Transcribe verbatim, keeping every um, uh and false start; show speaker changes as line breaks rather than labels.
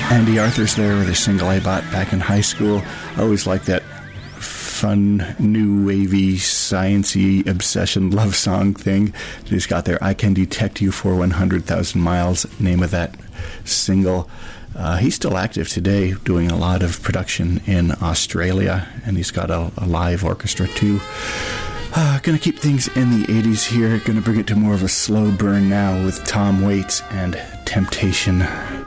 Andy Arthur's there with a single I bought back in high school. I always liked that fun, new wavy, sciencey obsession love song thing that he's got there. I Can Detect You for one hundred thousand miles, name of that single. Uh, he's still active today, doing a lot of production in Australia, and he's got a, a live orchestra too. Uh, gonna keep things in the eighties here. Gonna bring it to more of a slow burn now with Tom Waits and Temptation.